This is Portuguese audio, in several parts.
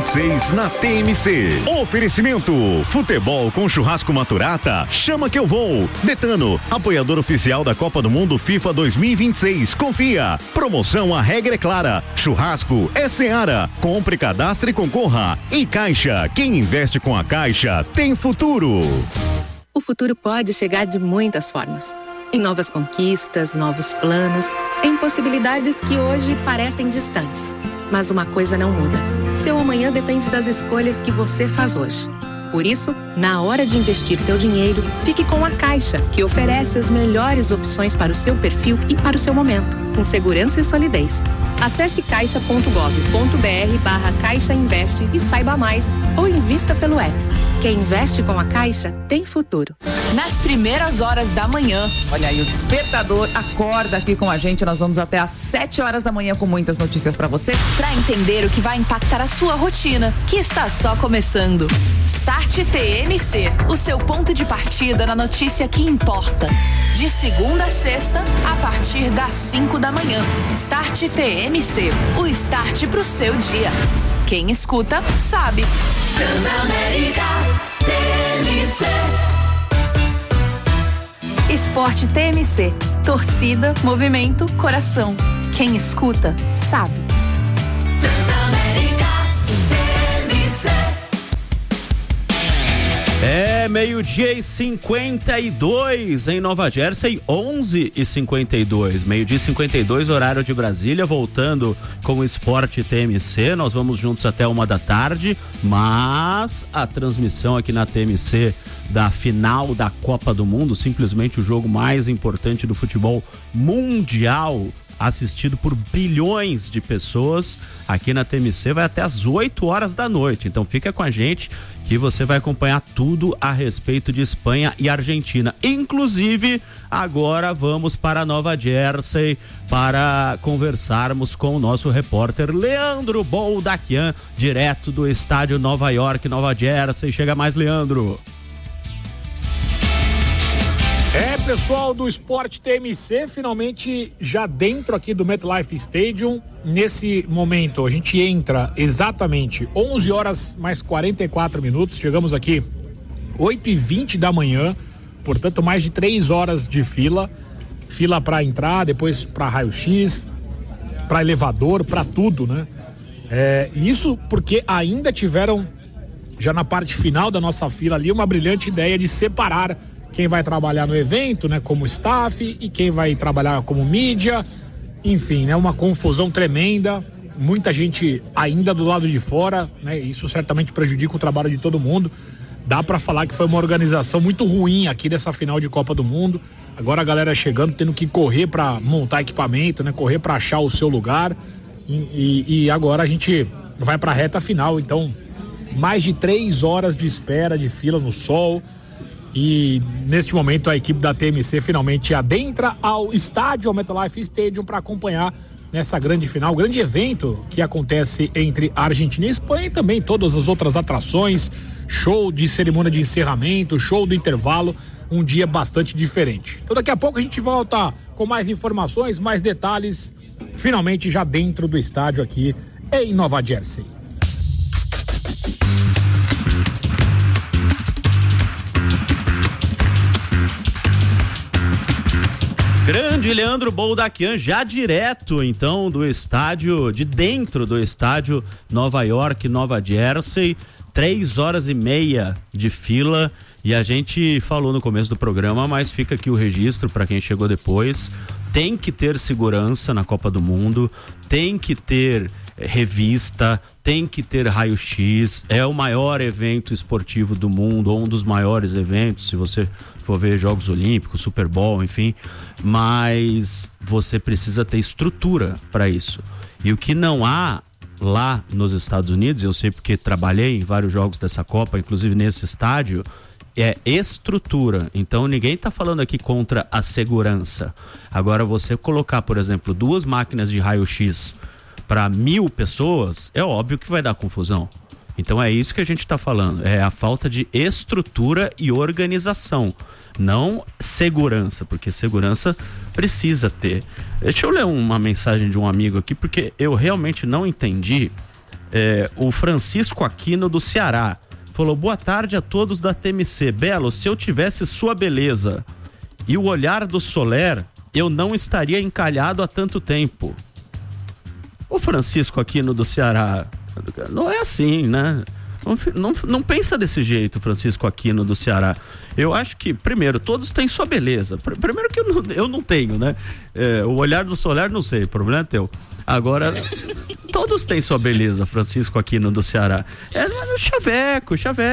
2026 na TMC. Oferecimento: futebol com churrasco Maturata, chama que eu vou. Betano, apoiador oficial da Copa do Mundo FIFA 2026. Confia. Promoção, a regra é clara. Churrasco é Seara. Compre, cadastre e concorra. E Caixa, quem investe com a Caixa tem futuro. O futuro pode chegar de muitas formas. Em novas conquistas, novos planos, em possibilidades que hoje parecem distantes. Mas uma coisa não muda. Seu amanhã depende das escolhas que você faz hoje. Por isso, na hora de investir seu dinheiro, fique com a Caixa, que oferece as melhores opções para o seu perfil e para o seu momento, com segurança e solidez. Acesse caixa.gov.br/Caixa Investe e saiba mais, ou invista pelo app. Quem investe com a Caixa tem futuro. Nas primeiras horas da manhã, olha aí, o Despertador acorda aqui com a gente. Nós vamos até às 7 horas da manhã com muitas notícias pra você, pra entender o que vai impactar a sua rotina, que está só começando. Start TMC, o seu ponto de partida na notícia que importa. De segunda a sexta, a partir das 5 da manhã. Start TMC, o start pro seu dia. Quem escuta, sabe. Transamérica TMC. Esporte TMC. Torcida, movimento, coração. Quem escuta, sabe. Transamérica TMC. É 12:52 em Nova Jersey, 11:52. 12:52, horário de Brasília, voltando com o Esporte TMC. Nós vamos juntos até 1 da tarde, mas a transmissão aqui na TMC da final da Copa do Mundo, simplesmente o jogo mais importante do futebol mundial, assistido por bilhões de pessoas aqui na TMC, vai até às 8 horas da noite. Então fica com a gente que você vai acompanhar tudo a respeito de Espanha e Argentina. Inclusive, agora vamos para Nova Jersey para conversarmos com o nosso repórter Leandro Boldaquian, direto do estádio Nova York, Nova Jersey. Chega mais, Leandro. Pessoal do Esporte TMC, finalmente já dentro aqui do MetLife Stadium. Nesse momento a gente entra exatamente 11 horas mais 44 minutos, chegamos aqui 8:20 da manhã, portanto mais de 3 horas de fila para entrar, depois para raio-x, para elevador, para tudo, né? Isso porque ainda tiveram, já na parte final da nossa fila ali, uma brilhante ideia de separar quem vai trabalhar no evento, né, como staff, e quem vai trabalhar como mídia. Enfim, né, uma confusão tremenda, muita gente ainda do lado de fora, né, isso certamente prejudica o trabalho de todo mundo. Dá pra falar que foi uma organização muito ruim aqui dessa final de Copa do Mundo. Agora a galera chegando, tendo que correr pra montar equipamento, né, correr pra achar o seu lugar, e agora a gente vai pra reta final. Então, mais de 3 horas de espera, de fila no sol. E neste momento a equipe da TMC finalmente adentra ao estádio, ao MetLife Stadium, para acompanhar nessa grande final, grande evento que acontece entre a Argentina e a Espanha, e também todas as outras atrações, show de cerimônia de encerramento, show do intervalo, um dia bastante diferente. Então daqui a pouco a gente volta com mais informações, mais detalhes, finalmente já dentro do estádio aqui em Nova Jersey. Grande Leandro Boldaquian, já direto então do estádio, de dentro do estádio Nova York, Nova Jersey, 3 horas e meia de fila, e a gente falou no começo do programa, mas fica aqui o registro para quem chegou depois. Tem que ter segurança na Copa do Mundo, tem que ter revista, tem que ter raio-x, é o maior evento esportivo do mundo, ou um dos maiores eventos, se você for ver Jogos Olímpicos, Super Bowl, enfim, mas você precisa ter estrutura para isso. E o que não há lá nos Estados Unidos, eu sei porque trabalhei em vários jogos dessa Copa, inclusive nesse estádio, é estrutura. Então ninguém está falando aqui contra a segurança. Agora, você colocar, por exemplo, 2 máquinas de raio-x para 1.000 pessoas, é óbvio que vai dar confusão. Então é isso que a gente está falando, é a falta de estrutura e organização, não segurança, porque segurança precisa ter. Deixa eu ler uma mensagem de um amigo aqui, porque eu realmente não entendi O Francisco Aquino do Ceará falou: boa tarde a todos da TMC. Belo, se eu tivesse sua beleza e o olhar do Soler, eu não estaria encalhado há tanto tempo. O Francisco Aquino do Ceará, não é assim, né? Não pensa desse jeito, Francisco Aquino do Ceará. Eu acho que, primeiro, todos têm sua beleza. Primeiro que eu não tenho, né? O olhar do Soler, não sei, o problema é teu. Agora, todos têm sua beleza, Francisco Aquino do Ceará. Chaveco,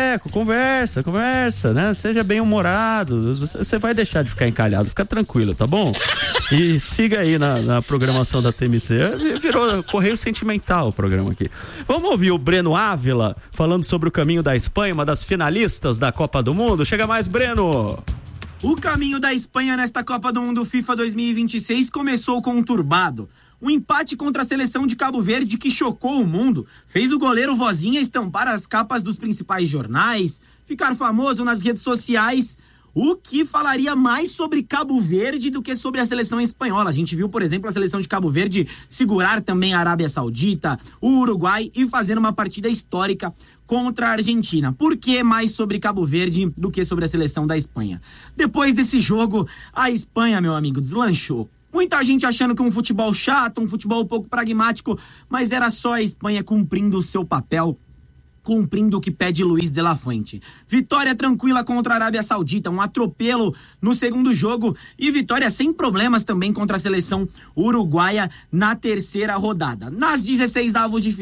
conversa, né? Seja bem humorado, você vai deixar de ficar encalhado, fica tranquilo, tá bom? E siga aí na programação da TMC. Virou correio sentimental o programa aqui. Vamos ouvir o Breno Ávila falando sobre o caminho da Espanha, uma das finalistas da Copa do Mundo. Chega mais, Breno! O caminho da Espanha nesta Copa do Mundo FIFA 2026 começou conturbado. Um empate contra a seleção de Cabo Verde que chocou o mundo, fez o goleiro Vozinha estampar as capas dos principais jornais, ficar famoso nas redes sociais, o que falaria mais sobre Cabo Verde do que sobre a seleção espanhola. A gente viu, por exemplo, a seleção de Cabo Verde segurar também a Arábia Saudita, o Uruguai e fazer uma partida histórica contra a Argentina. Por que mais sobre Cabo Verde do que sobre a seleção da Espanha? Depois desse jogo, a Espanha, meu amigo, deslanchou. Muita gente achando que um futebol chato, um futebol um pouco pragmático, mas era só a Espanha cumprindo o seu papel, cumprindo o que pede Luiz de la Fuente. Vitória tranquila contra a Arábia Saudita, um atropelo no segundo jogo e vitória sem problemas também contra a seleção uruguaia na terceira rodada. Nos 16 avos de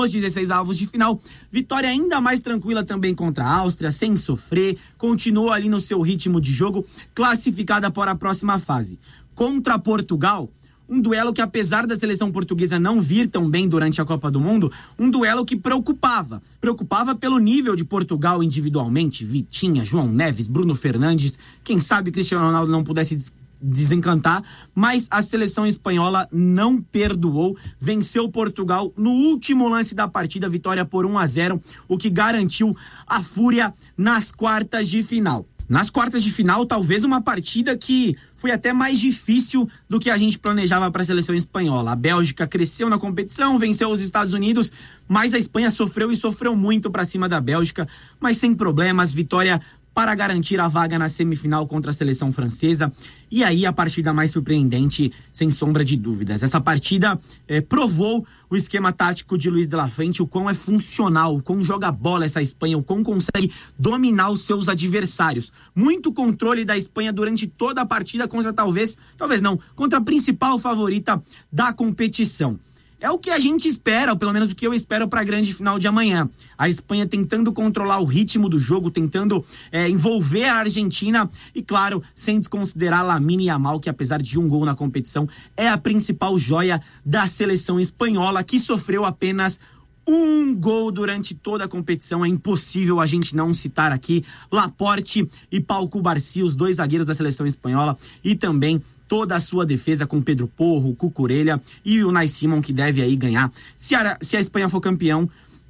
final, vitória ainda mais tranquila também contra a Áustria, sem sofrer, continuou ali no seu ritmo de jogo, classificada para a próxima fase. Contra Portugal, um duelo que, apesar da seleção portuguesa não vir tão bem durante a Copa do Mundo, um duelo que preocupava pelo nível de Portugal individualmente. Vitinha, João Neves, Bruno Fernandes, quem sabe Cristiano Ronaldo não pudesse desencantar, mas a seleção espanhola não perdoou, venceu Portugal no último lance da partida, vitória por 1-0, o que garantiu a fúria nas quartas de final. Nas quartas de final, talvez uma partida que foi até mais difícil do que a gente planejava para a seleção espanhola. A Bélgica cresceu na competição, venceu os Estados Unidos, mas a Espanha sofreu muito para cima da Bélgica, mas sem problemas, vitória para garantir a vaga na semifinal contra a seleção francesa. E aí a partida mais surpreendente, sem sombra de dúvidas. Essa partida provou o esquema tático de Luiz de la Fuente, o quão é funcional, o quão joga bola essa Espanha, o quão consegue dominar os seus adversários. Muito controle da Espanha durante toda a partida contra contra a principal favorita da competição. É o que a gente espera, ou pelo menos o que eu espero para a grande final de amanhã. A Espanha tentando controlar o ritmo do jogo, tentando envolver a Argentina e, claro, sem desconsiderar Lamine Yamal, que apesar de um gol na competição, é a principal joia da seleção espanhola, que sofreu apenas um gol durante toda a competição. É impossível a gente não citar aqui Laporte e Pau Cubarsí, os dois zagueiros da seleção espanhola, e também toda a sua defesa com Pedro Porro, Cucurella e o Unai Simon, que deve aí ganhar, se a Espanha for campeã,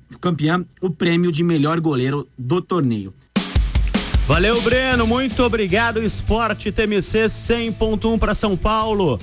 o prêmio de melhor goleiro do torneio. Valeu, Breno, muito obrigado. Esporte TMC 100.1 para São Paulo,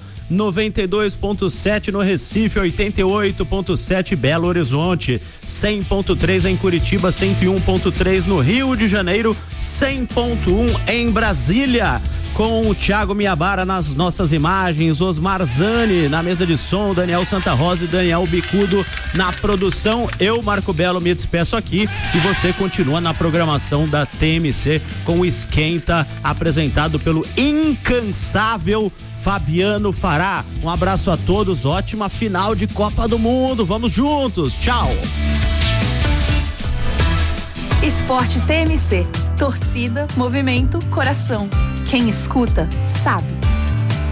92.7 no Recife, 88.7 Belo Horizonte, 100.3 em Curitiba, 101.3 no Rio de Janeiro, 100.1 em Brasília, com o Thiago Miabara nas nossas imagens, Osmar Zani na mesa de som, Daniel Santa Rosa e Daniel Bicudo na produção. Eu, Marco Belo, me despeço aqui e você continua na programação da TMC com o Esquenta, apresentado pelo incansável Fabiano Fará. Um abraço a todos, ótima final de Copa do Mundo, vamos juntos, tchau! Esporte TMC, torcida, movimento, coração. Quem escuta, sabe.